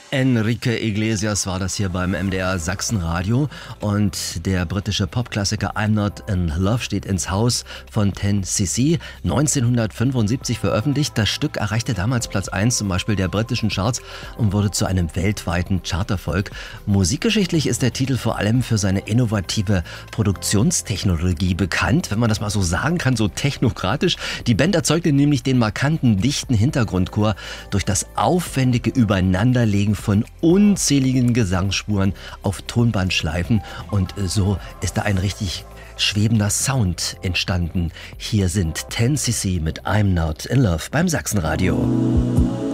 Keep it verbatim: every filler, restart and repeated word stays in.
Enrique Iglesias war das hier beim M D R Sachsenradio und der britische Popklassiker I'm Not in Love steht ins Haus von ten C C, neunzehnhundertfünfundsiebzig veröffentlicht. Das Stück erreichte damals Platz eins zum Beispiel der britischen Charts und wurde zu einem weltweiten Charterfolg. Musikgeschichtlich ist der Titel vor allem für seine innovative Produktionstechnologie bekannt, wenn man das mal so sagen kann, so technokratisch. Die Band erzeugte nämlich den markanten, dichten Hintergrundchor durch das aufwendige Übereinanderlegen von unzähligen Gesangsspuren auf Tonbandschleifen und so ist da ein richtig schwebender Sound entstanden. Hier sind ten C C mit I'm Not in Love beim Sachsenradio.